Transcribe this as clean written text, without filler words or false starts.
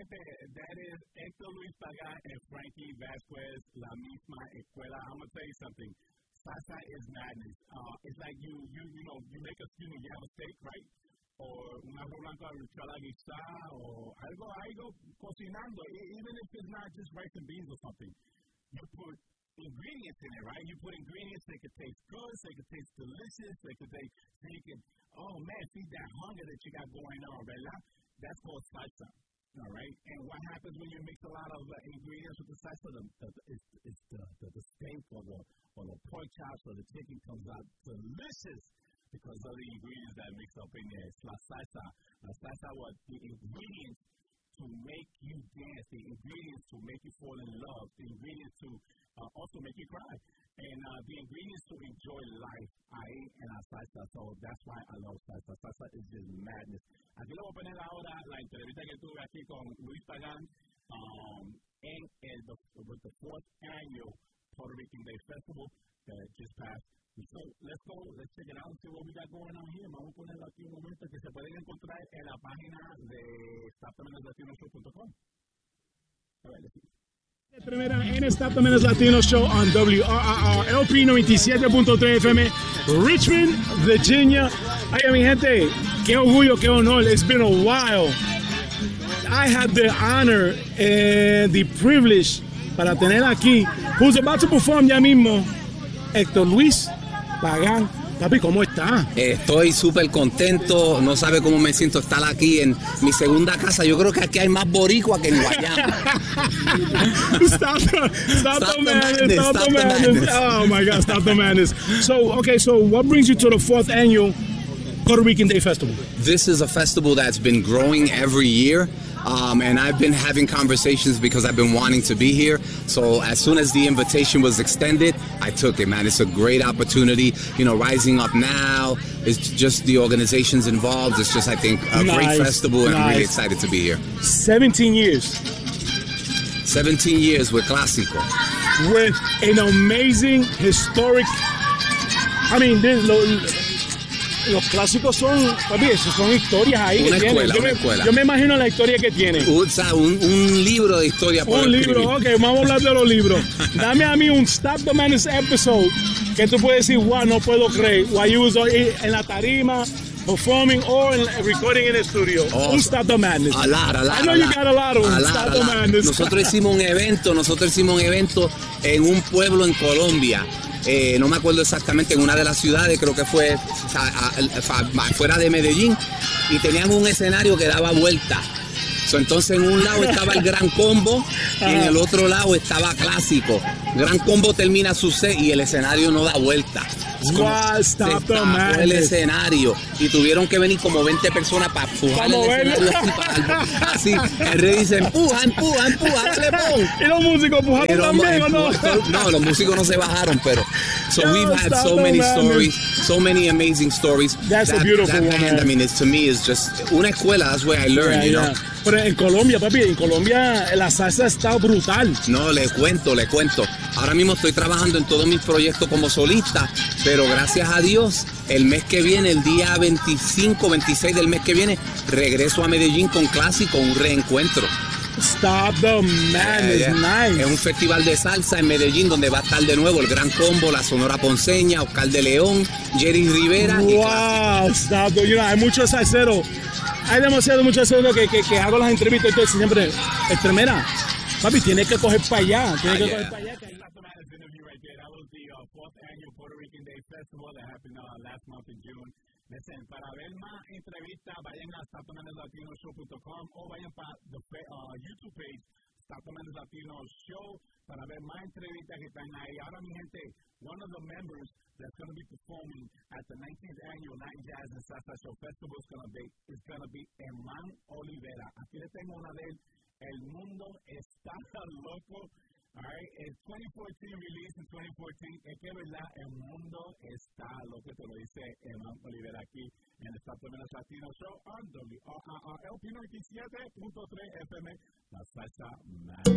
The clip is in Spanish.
gente, that is Héctor Luis Pagán and Frankie Vasquez, la misma escuela. I'm going to tell you something. Salsa is madness. It's like you make a stew, you have a steak, right? Or un arroz blanco habichuela guisada, or algo cocinando. Even if it's not just rice and beans or something. You put ingredients in it, right? You put ingredients, they could taste good, they could taste delicious, they could, oh man, see that hunger that you got going on, ¿verdad? That's called salsa, all right? And what happens when you mix a lot of ingredients with the salsa? The steak or the pork chops or the chicken comes out delicious because of the ingredients that mix up in there. It's la salsa. La salsa, what? The ingredients to make you dance, the ingredients to make you fall in love, the ingredients to also make you cry, and the ingredients to enjoy life ahí en la salsa. So that's why I love salsa. Salsa is just madness. Aquí le voy a poner ahora la entrevista que tuve aquí con Luis Pagán en with the 4th annual Puerto Rican Day Festival that just passed. So let's check it out and see what we got going on here. Vamos a ponerlo aquí un momento que se pueden encontrar en la página de StopTheMenasLatinoShow.com. Primera en Stop the Menace Latino Show on WRRR LP 97.3 FM, Richmond, Virginia. Ay, mi gente, qué orgullo, qué honor. It's been a while. I had the honor and the privilege para tener aquí, who's about to perform ya mismo, Héctor Luis Pagán. Papi, ¿cómo está? Estoy súper contento, no sabe cómo me siento estar aquí en mi segunda casa. Yo creo que aquí hay más boricua que en Guayama. Stop the madness. Oh my God, stop the madness. So what brings you to the 4th annual Puerto Rican Day Festival? This is a festival that's been growing every year. And I've been having conversations because I've been wanting to be here. So as soon as the invitation was extended, I took it, man. It's a great opportunity. You know, Rising Up Now, it's just the organizations involved. It's just, I think, a great festival, and I'm really excited to be here. 17 years. 17 years with Clásico. With an amazing, historic, los clásicos son, papi, eso son historias ahí una que escuela, tienen. Una escuela. Yo me imagino la historia que tienen. Un libro de historia. Un libro, ok, vamos a hablar de los libros. Dame a mí un Stop the Madness episode que tú puedes decir, wow, no puedo creer. While you was en la tarima, performing or recording in the studio. Un Stop the Madness. A lot. I know you got a lot of them. Stop the Madness. Nosotros hicimos un evento en un pueblo en Colombia. No me acuerdo exactamente, en una de las ciudades, creo que fue fuera de Medellín, y tenían un escenario que daba vuelta. Entonces en un lado estaba el Gran Combo y en el otro lado estaba Clásico. Gran Combo termina su set y el escenario no da vuelta. El escenario y tuvieron que venir como 20 personas para empujar el escenario así, el rey dice empuja, dale, pon. Y los músicos empujaron también, ¿o no? No, los músicos no se bajaron, pero we've had so many stories, so many amazing stories. That's a beautiful one, man. I mean, to me is just una escuela. That's where I learned, you know. Pero en Colombia, papi, la salsa está brutal. No, le cuento. Ahora mismo estoy trabajando en todos mis proyectos como solista, pero gracias a Dios, el mes que viene, el día 25, 26 del mes que viene, regreso a Medellín con Clásico, un reencuentro. Stop the Madness, nice. Es un festival de salsa en Medellín donde va a estar de nuevo el Gran Combo, la Sonora Ponceña, Oscar de León, Jerry Rivera y Clásico. Stop the, hay muchos salseros. Hay muchos salseros que hago las entrevistas y todo, siempre, Extremera, papi, tienes que coger para allá. Listen, para ver más entrevistas, vayan a StopTheMenasLatinoShow.com o vayan para YouTube page, Stop the Menace Latino Show, para ver más entrevistas que están ahí. Ahora, mi gente, one of the members that's going to be performing at the 19th Annual Latin Jazz and Salsa Show Festival is going to be Herman Olivera. Aquí le tengo una de él. El mundo está loco. All right, el 2014 release en 2014, es que verdad, el mundo está loco, te lo dice Herman Olivera aquí en el Stop the Menace Latino Show on WRRR LP 97.3 FM, la salsa madness.